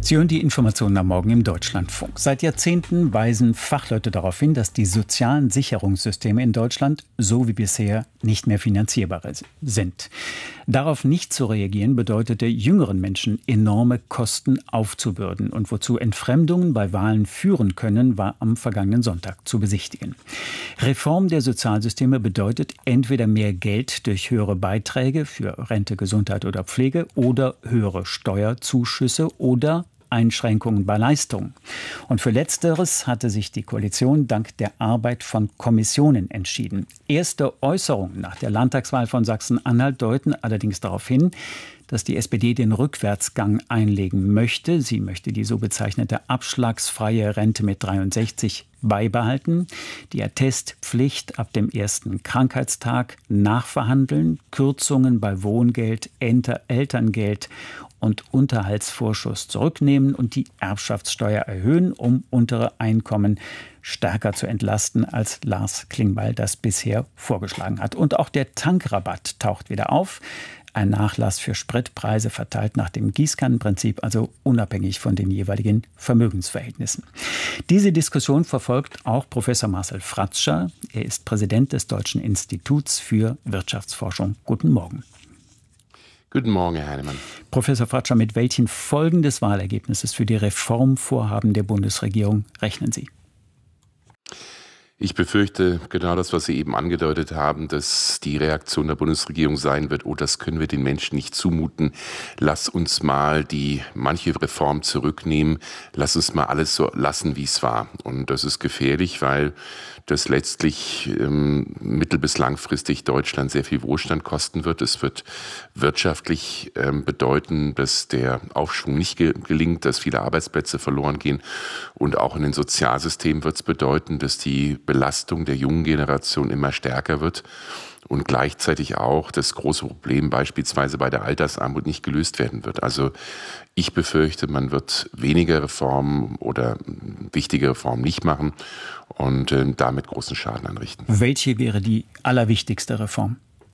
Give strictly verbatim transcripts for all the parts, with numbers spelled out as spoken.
Sie hören die Informationen am Morgen im Deutschlandfunk. Seit Jahrzehnten weisen Fachleute darauf hin, dass die sozialen Sicherungssysteme in Deutschland so wie bisher nicht mehr finanzierbar sind. Darauf nicht zu reagieren, bedeutete jüngeren Menschen enorme Kosten aufzubürden. Und wozu Entfremdungen bei Wahlen führen können, war am vergangenen Sonntag zu besichtigen. Reform der Sozialsysteme bedeutet entweder mehr Geld durch höhere Beiträge für Rente, Gesundheit oder Pflege oder höhere Steuerzuschüsse oder Einschränkungen bei Leistungen. Und für Letzteres hatte sich die Koalition dank der Arbeit von Kommissionen entschieden. Erste Äußerungen nach der Landtagswahl von Sachsen-Anhalt deuten allerdings darauf hin, dass die S P D den Rückwärtsgang einlegen möchte. Sie möchte die so bezeichnete abschlagsfreie Rente mit dreiundsechzig beibehalten, die Attestpflicht ab dem ersten Krankheitstag nachverhandeln, Kürzungen bei Wohngeld, Enter- Elterngeld und Unterhaltsvorschuss zurücknehmen und die Erbschaftssteuer erhöhen, um untere Einkommen stärker zu entlasten, als Lars Klingbeil das bisher vorgeschlagen hat. Und auch der Tankrabatt taucht wieder auf. Ein Nachlass für Spritpreise verteilt nach dem Gießkannenprinzip, also unabhängig von den jeweiligen Vermögensverhältnissen. Diese Diskussion verfolgt auch Professor Marcel Fratscher. Er ist Präsident des Deutschen Instituts für Wirtschaftsforschung. Guten Morgen. Guten Morgen, Herr Heinemann. Professor Fratscher, mit welchen Folgen des Wahlergebnisses für die Reformvorhaben der Bundesregierung rechnen Sie? Ich befürchte genau das, was Sie eben angedeutet haben, dass die Reaktion der Bundesregierung sein wird, oh, das können wir den Menschen nicht zumuten. Lass uns mal die manche Reform zurücknehmen. Lass uns mal alles so lassen, wie es war. Und das ist gefährlich, weil das letztlich ähm, mittel- bis langfristig Deutschland sehr viel Wohlstand kosten wird. Es wird wirtschaftlich ähm, bedeuten, dass der Aufschwung nicht ge- gelingt, dass viele Arbeitsplätze verloren gehen. Und auch in den Sozialsystemen wird es bedeuten, dass die Belastung der jungen Generation immer stärker wird und gleichzeitig auch das große Problem beispielsweise bei der Altersarmut nicht gelöst werden wird. Also ich befürchte, man wird weniger Reformen oder wichtige Reformen nicht machen und äh, damit großen Schaden anrichten. Welche wäre die allerwichtigste Reform?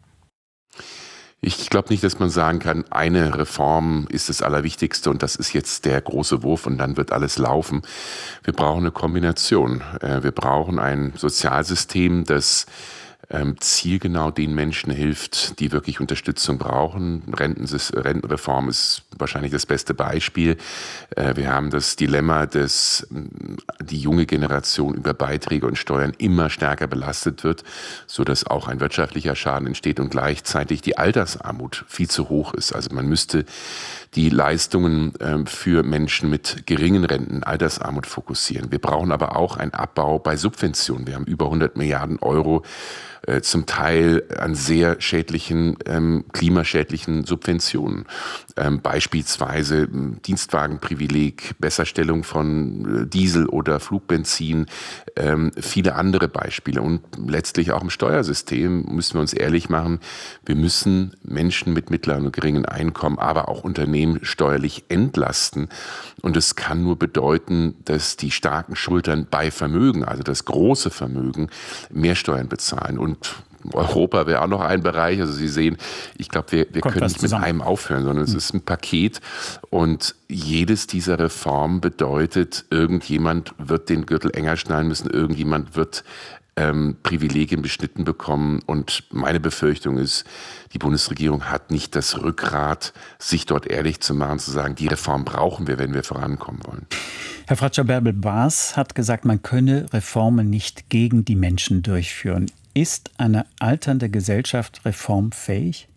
Ich glaube nicht, dass man sagen kann, eine Reform ist das Allerwichtigste und das ist jetzt der große Wurf und dann wird alles laufen. Wir brauchen eine Kombination. Wir brauchen ein Sozialsystem, das zielgenau den Menschen hilft, die wirklich Unterstützung brauchen. Rentensys- Rentenreform ist wahrscheinlich das beste Beispiel. Wir haben das Dilemma, dass die junge Generation über Beiträge und Steuern immer stärker belastet wird, sodass auch ein wirtschaftlicher Schaden entsteht und gleichzeitig die Altersarmut viel zu hoch ist. Also man müsste die Leistungen für Menschen mit geringen Renten, Altersarmut fokussieren. Wir brauchen aber auch einen Abbau bei Subventionen. Wir haben über hundert Milliarden Euro äh, zum Teil an sehr schädlichen, ähm, klimaschädlichen Subventionen. Ähm, beispielsweise äh, Dienstwagenprivileg, Besserstellung von äh, Diesel oder Flugbenzin, ähm, viele andere Beispiele. Und letztlich auch im Steuersystem müssen wir uns ehrlich machen, wir müssen Menschen mit mittleren und geringen Einkommen, aber auch Unternehmen steuerlich entlasten. Und es kann nur bedeuten, dass die starken Schultern bei Vermögen, also das große Vermögen, mehr Steuern bezahlen. Und Europa wäre auch noch ein Bereich. Also Sie sehen, ich glaube, wir, wir können nicht mit einem aufhören, sondern es ist ein Paket. Und jedes dieser Reformen bedeutet, irgendjemand wird den Gürtel enger schnallen müssen, irgendjemand wird ähm, Privilegien beschnitten bekommen. Und meine Befürchtung ist, die Bundesregierung hat nicht das Rückgrat, sich dort ehrlich zu machen, zu sagen, die Reform brauchen wir, wenn wir vorankommen wollen. Herr Fratscher, Bärbel Baas hat gesagt, man könne Reformen nicht gegen die Menschen durchführen. Ist eine alternde Gesellschaft reformfähig?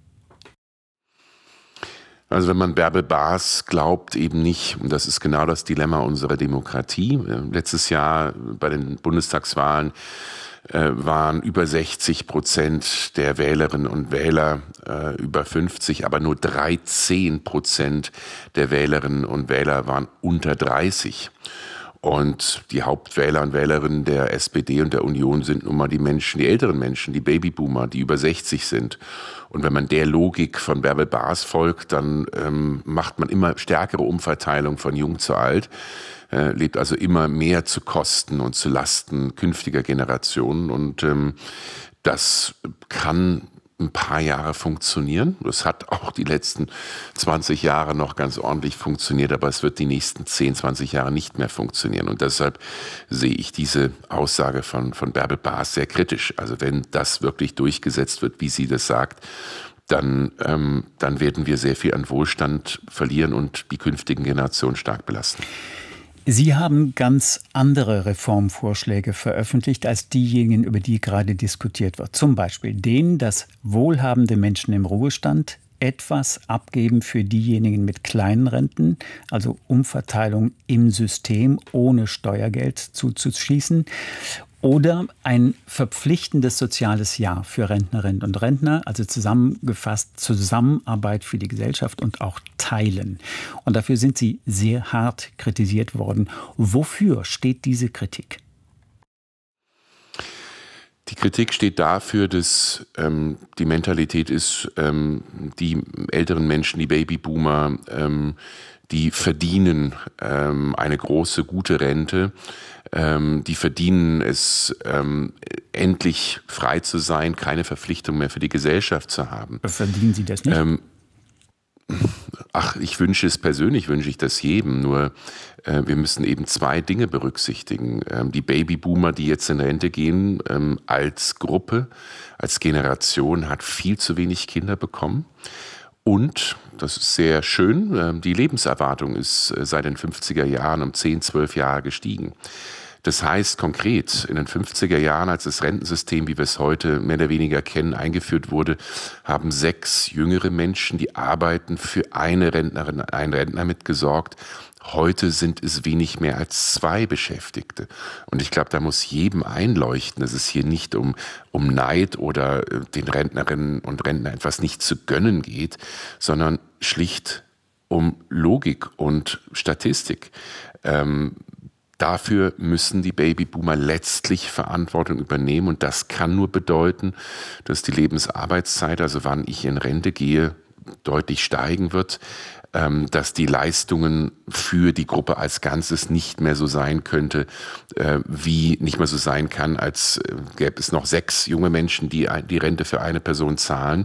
Also wenn man Bärbel Baas glaubt, eben nicht. Und das ist genau das Dilemma unserer Demokratie. Letztes Jahr bei den Bundestagswahlen äh, waren über sechzig Prozent der Wählerinnen und Wähler äh, über fünfzig, aber nur dreizehn Prozent der Wählerinnen und Wähler waren unter dreißig. Und die Hauptwähler und Wählerinnen der S P D und der Union sind nun mal die Menschen, die älteren Menschen, die Babyboomer, die über sechzig sind. Und wenn man der Logik von Bärbel Baas folgt, dann ähm, macht man immer stärkere Umverteilung von jung zu alt, äh, lebt also immer mehr zu Kosten und zu Lasten künftiger Generationen. Und ähm, das kann ein paar Jahre funktionieren. Das hat auch die letzten zwanzig Jahre noch ganz ordentlich funktioniert, aber es wird die nächsten zehn, zwanzig Jahre nicht mehr funktionieren. Und deshalb sehe ich diese Aussage von, von Bärbel Baas sehr kritisch. Also wenn das wirklich durchgesetzt wird, wie sie das sagt, dann, ähm, dann werden wir sehr viel an Wohlstand verlieren und die künftigen Generationen stark belasten. Sie haben ganz andere Reformvorschläge veröffentlicht als diejenigen, über die gerade diskutiert wird. Zum Beispiel den, dass wohlhabende Menschen im Ruhestand etwas abgeben für diejenigen mit kleinen Renten, also Umverteilung im System ohne Steuergeld zuzuschießen. Oder ein verpflichtendes soziales Jahr für Rentnerinnen und Rentner, also zusammengefasst Zusammenarbeit für die Gesellschaft und auch Teilen. Und dafür sind Sie sehr hart kritisiert worden. Wofür steht diese Kritik? Die Kritik steht dafür, dass ähm, die Mentalität ist, ähm, die älteren Menschen, die Babyboomer, ähm, die verdienen ähm, eine große, gute Rente. Ähm, die verdienen es, ähm, endlich frei zu sein, keine Verpflichtung mehr für die Gesellschaft zu haben. Verdienen Sie das nicht? Ähm, ach, ich wünsche es persönlich, wünsche ich das jedem. Nur äh, wir müssen eben zwei Dinge berücksichtigen. Ähm, die Babyboomer, die jetzt in Rente gehen, ähm, als Gruppe, als Generation hat viel zu wenig Kinder bekommen. Und, das ist sehr schön, die Lebenserwartung ist seit den fünfziger Jahren um zehn, zwölf Jahre gestiegen. Das heißt konkret, in den fünfziger Jahren, als das Rentensystem, wie wir es heute mehr oder weniger kennen, eingeführt wurde, haben sechs jüngere Menschen, die arbeiten, für eine Rentnerin, einen Rentner mitgesorgt. Heute sind es wenig mehr als zwei Beschäftigte. Und ich glaube, da muss jedem einleuchten, dass es hier nicht um, um Neid oder den Rentnerinnen und Rentnern etwas nicht zu gönnen geht, sondern schlicht um Logik und Statistik. Ähm, Dafür müssen die Babyboomer letztlich Verantwortung übernehmen. Und das kann nur bedeuten, dass die Lebensarbeitszeit, also wann ich in Rente gehe, deutlich steigen wird, dass die Leistungen für die Gruppe als Ganzes nicht mehr so sein könnte, wie nicht mehr so sein kann, als gäbe es noch sechs junge Menschen, die die Rente für eine Person zahlen.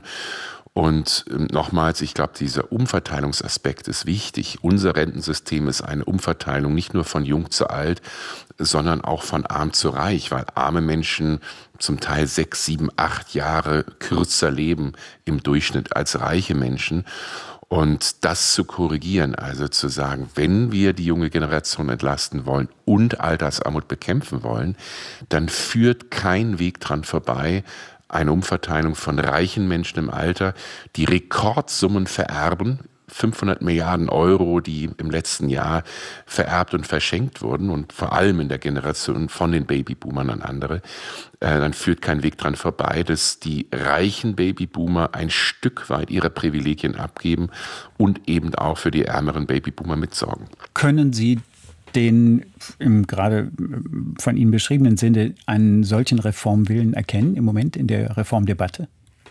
Und nochmals, ich glaube, dieser Umverteilungsaspekt ist wichtig. Unser Rentensystem ist eine Umverteilung nicht nur von jung zu alt, sondern auch von arm zu reich, weil arme Menschen zum Teil sechs, sieben, acht Jahre kürzer leben im Durchschnitt als reiche Menschen. Und das zu korrigieren, also zu sagen, wenn wir die junge Generation entlasten wollen und Altersarmut bekämpfen wollen, dann führt kein Weg dran vorbei, eine Umverteilung von reichen Menschen im Alter, die Rekordsummen vererben, fünfhundert Milliarden Euro, die im letzten Jahr vererbt und verschenkt wurden und vor allem in der Generation von den Babyboomern an andere, äh, dann führt kein Weg dran vorbei, dass die reichen Babyboomer ein Stück weit ihre Privilegien abgeben und eben auch für die ärmeren Babyboomer mitsorgen. Können Sie den im gerade von Ihnen beschriebenen Sinne einen solchen Reformwillen erkennen im Moment in der Reformdebatte?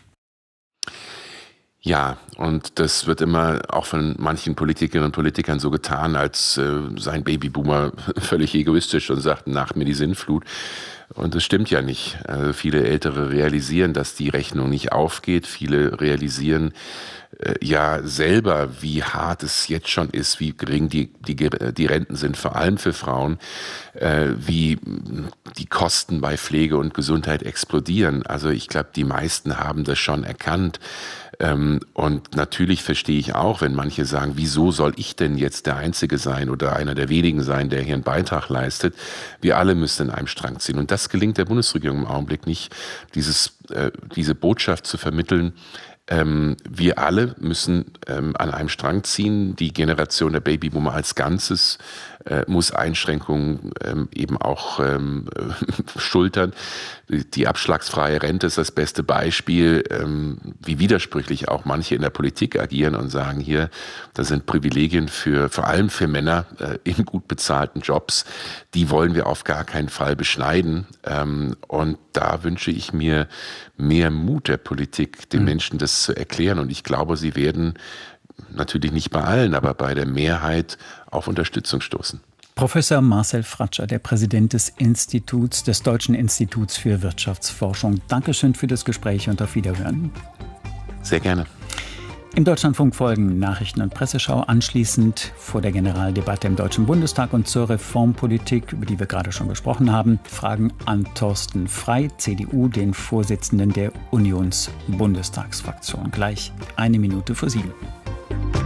Ja, und das wird immer auch von manchen Politikerinnen und Politikern so getan, als äh, seien Babyboomer völlig egoistisch und sagten, nach mir die Sinnflut. Und das stimmt ja nicht. Also viele Ältere realisieren, dass die Rechnung nicht aufgeht. Viele realisieren äh, ja selber, wie hart es jetzt schon ist, wie gering die, die, die Renten sind, vor allem für Frauen, äh, wie die Kosten bei Pflege und Gesundheit explodieren. Also ich glaube, die meisten haben das schon erkannt. Ähm, und natürlich verstehe ich auch, wenn manche sagen, wieso soll ich denn jetzt der Einzige sein oder einer der wenigen sein, der hier einen Beitrag leistet? Wir alle müssen in einem Strang ziehen. Und das gelingt der Bundesregierung im Augenblick nicht, dieses, äh, diese Botschaft zu vermitteln. Ähm, wir alle müssen ähm, an einem Strang ziehen. Die Generation der Babyboomer als Ganzes äh, muss Einschränkungen ähm, eben auch ähm, schultern. Die abschlagsfreie Rente ist das beste Beispiel, ähm, wie widersprüchlich auch manche in der Politik agieren und sagen, hier, das sind Privilegien für vor allem für Männer äh, in gut bezahlten Jobs. Die wollen wir auf gar keinen Fall beschneiden. Ähm, und da wünsche ich mir mehr Mut der Politik, den mhm. Menschen das zu erklären. Und ich glaube, sie werden natürlich nicht bei allen, aber bei der Mehrheit auf Unterstützung stoßen. Professor Marcel Fratscher, der Präsident des Instituts, des Deutschen Instituts für Wirtschaftsforschung. Dankeschön für das Gespräch und auf Wiederhören. Sehr gerne. Im Deutschlandfunk folgen Nachrichten- und Presseschau, anschließend vor der Generaldebatte im Deutschen Bundestag und zur Reformpolitik, über die wir gerade schon gesprochen haben, Fragen an Thorsten Frey, C D U, den Vorsitzenden der Unionsbundestagsfraktion. Gleich eine Minute vor sieben.